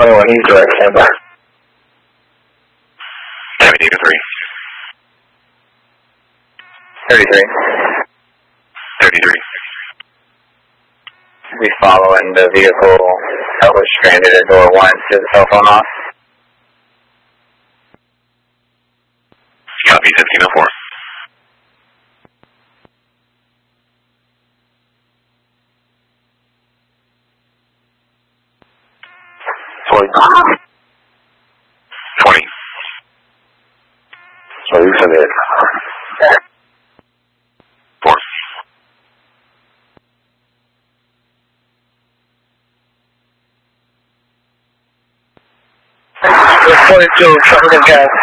21, he's direct standby. Heavy Data 3. 33. 33. We following the vehicle that was stranded at door 1 to the cell phone off. Copy 1504. $20. So you said it. 4. It's 42, trouble with gas.